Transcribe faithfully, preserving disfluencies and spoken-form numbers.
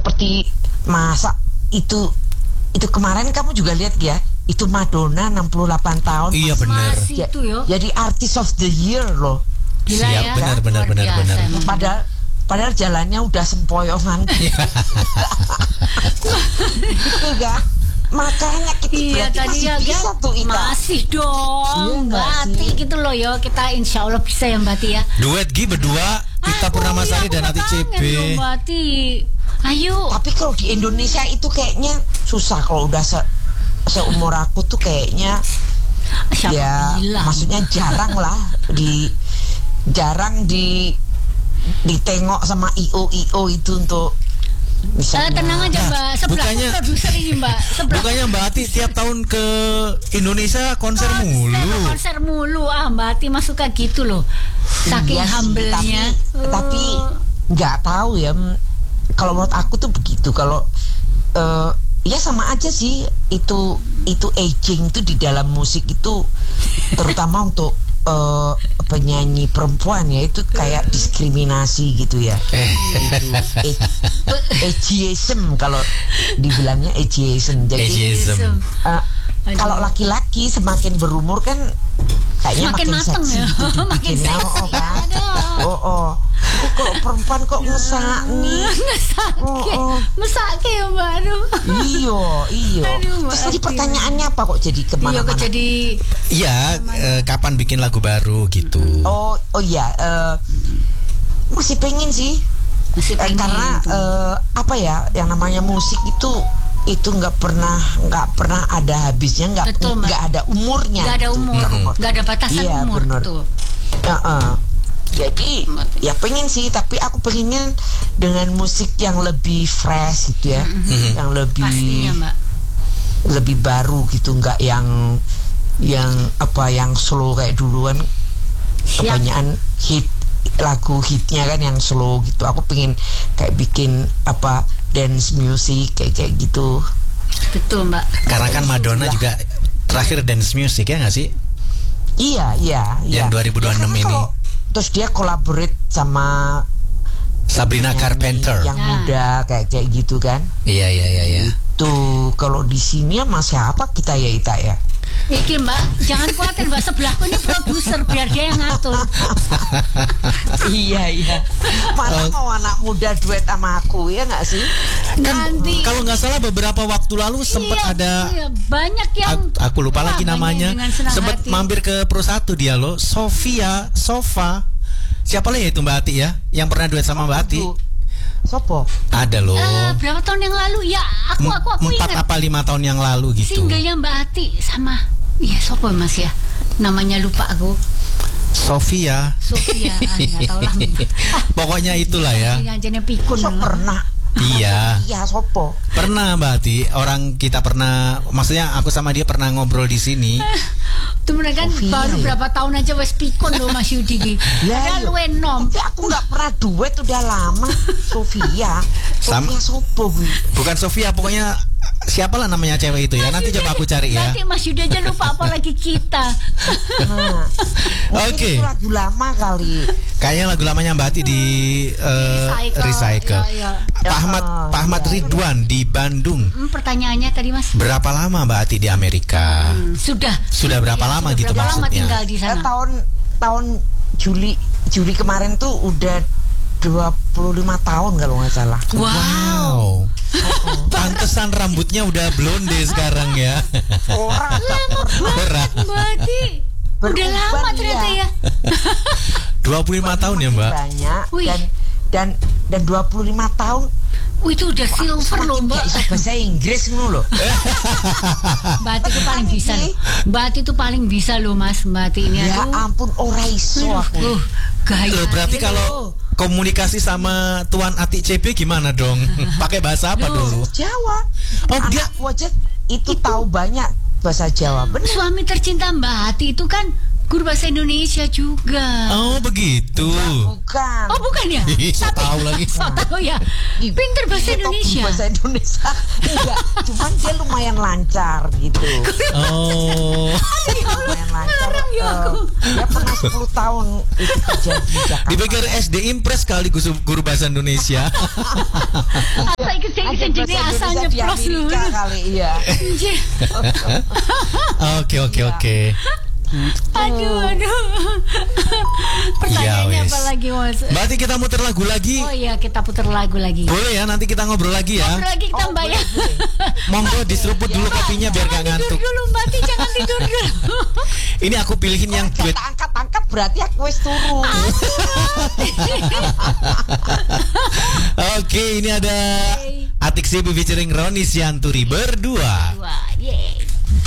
seperti masa itu itu kemarin kamu juga lihat ya, itu Madonna enam puluh delapan tahun. Iya benar. Ya, itu yo. jadi artist of the year loh. Gila siap, ya. benar benar benar benar. Padahal padahal jalannya udah sempoyongan. Gitu kan? Makanya kita iya, berarti masih ya, bisa tuh Ita. Masih dong, Iya, Mbak Ati gitu loh yo. Kita insya Allah bisa ya Mbak Ati ya. Duet Gi berdua, Ita Purnamasari dan Ati C B. Mbak Ati, ayo. Tapi kalau di Indonesia itu kayaknya susah kalau udah se seumur aku tuh kayaknya. Siapa Ya bilang? maksudnya jarang lah di jarang di ditengok sama I O I O itu untuk Eh, tenang aja Mbak, sebelah bukannya- produser ini Mbak, sebelah Bukannya Mbak Ati tiap tahun ke Indonesia konser mulu. konser mulu ah Mbak Ati masuk kayak gitu loh, saking Iya sih, humble-nya. tapi tapi nggak tahu ya, m, kalau menurut aku tuh begitu. Kalau eh, ya sama aja sih, itu itu aging itu di dalam musik itu terutama untuk eh, penyanyi perempuan ya, itu kayak diskriminasi gitu ya. Itu, ag- ageism kalau dibilangnya ageism. Jadi Ageism. eh, kalau laki-laki semakin berumur kan kayaknya Makin makin, mateng seksi ya. gitu Makin dibikinnya. seksi. Oh, kan? Aduh. oh oh Tapi kalau perempuan kok ngesak nih. Mesake, Oh, oh. mesake ya Mbak, aduh. Iyo iyo Aduh, Mbak Terus tadi Ati. pertanyaannya apa kok jadi Iya kemana-mana? kok jadi Iya, eh, kapan bikin lagu baru gitu. Oh oh iya, eh, masih pengen sih. masih Eh, pengen karena tuh. eh, apa ya, yang namanya musik itu itu nggak pernah nggak pernah ada habisnya, nggak Betul, Mbak. nggak ada umurnya. nggak ada gitu. umur, nggak ada batasan Iya, umur bener. tuh. Heeh. Jadi Mati. ya pengen sih, tapi aku pengennya dengan musik yang lebih fresh gitu ya, yang lebih Pastinya Mbak. lebih baru gitu, nggak yang yang apa yang slow kayak duluan. Siap. Kebanyakan hit lagu hitnya kan yang slow gitu. Aku pengen kayak bikin apa dance music kayak kayak gitu. Betul Mbak. Karena kan Madonna juga terakhir dance music ya nggak sih? Iya iya iya. Yang dua ribu dua puluh enam Ya, karena ini. kalau- terus dia collaborate sama Sabrina penyanyi Carpenter. yang Nah. muda kayak kayak gitu kan. Iya iya iya iya. Tuh kalau di sini sama siapa kita ya Ita ya? Iki Mbak, jangan khawatir Mbak, sebelahku ini produser biar dia yang ngatur. Iya iya. Mana mau anak muda duet sama aku ya nggak sih? Nanti Kalau nggak salah beberapa waktu lalu sempat iya, ada iya, banyak yang aku, aku lupa Wah, lagi banyak namanya, dengan senang sempat hati. mampir ke Pro satu dia loh, Sofia, Sofa. Siapa lagi itu Mbak Ati ya? Yang pernah duet sama Mbak Ati? Tuh. Sopo? Ada loh. Eh, berapa tahun yang lalu ya aku M- aku aku Empat ingat apa lima tahun yang lalu gitu. singlenya Mbak Ati sama iya sopo Mas ya, namanya lupa aku. Sofia. Sofia, ah, nggak tahu lah. Pokoknya itulah ya. Yang jenis pikun Sok dulu. pernah? Iya. Iya Sopo. Pernah Mbak Ati, orang kita pernah, maksudnya aku sama dia pernah ngobrol di sini. Itu mereka kan Sofia, baru ya? berapa tahun aja wes pikun loh Mas Yudi ki. Ya, Padahal lu enom. Tapi aku nggak pernah duet udah lama. Sofia. Sam- Sofia Sopo gue. Bukan Sofia, pokoknya siapalah namanya cewek itu ya. Nanti coba aku cari ya. Nanti Mas Yudi aja lupa apalagi kita. Nah, mungkin Oke. itu lagu lama kali. Kayaknya lagu lamanya Mbak Ati di eh, Recycle. recycle. Iya, iya. Pak Ahmad, Oh, Pak Ahmad iya. Ridwan di Bandung. Hmm, pertanyaannya tadi Mas. Berapa lama Mbak Ati di Amerika? Hmm, sudah. Sudah berapa Iya, lama sudah gitu berapa lama maksudnya? tinggal di Eh, sana? tahun tahun Juli Juli kemarin tuh udah dua puluh lima tahun kalau nggak salah. Wow. Pantesan rambutnya udah blonde sekarang ya. Orang Berat. Berarti udah Beruban, lama ternyata iya. ya. dua puluh lima tahun ya Mbak. banyak Wih. dan dan dan dua puluh lima tahun Wih, itu udah silver loh Mbak. nggak bisa bahasa Inggris ngono loh. Mbak Ati itu paling bisa loh. Mbak Ati itu paling bisa loh Mas. Mbak Ati ini Ya aduh. ampun ora iso aku. Uh, gaya. Loh, berarti kalau komunikasi sama Tuan Ati C B gimana dong? Pakai bahasa apa dulu? Jawa. Oh, dia- Anakku aja itu, tahu banyak bahasa Jawa. Benar. Suami tercinta Mbak Ati itu kan guru bahasa Indonesia juga. Oh begitu. Bukan. Oh bukan ya? So tahu lagi. So tahu ya. Pinter bahasa Dia tahu Indonesia. Bahasa Indonesia. Enggak, cuman dia lumayan lancar gitu. Oh. Lumayan lancar. Larang ya aku. Eh, dia pernah sepuluh tahun itu kerja di Jakarta. Dipikir S D Impres kali guru guru bahasa Indonesia. Asa ikut saya ikut jadi asalnya di pros lu. Amerika kali iya. Oke oke oke. Aduh aduh. Pertanyaannya Ya, wes. apa lagi Mas? Berarti kita muter lagu lagi. Oh iya kita putar lagu lagi. Boleh ya, nanti kita ngobrol lagi ya. Ngobrol lagi kita Oh, Mbak ya. Monggo diseruput dulu kopinya biar gak Tidur ngantuk. dulu Mbak Ti, jangan tidur dulu. Ini aku pilihin yang duet. Kata angkat-angkat berarti aku wis turu. Oke, ini ada Atik Sibi featuring Roni Sianturi berdua. Wah.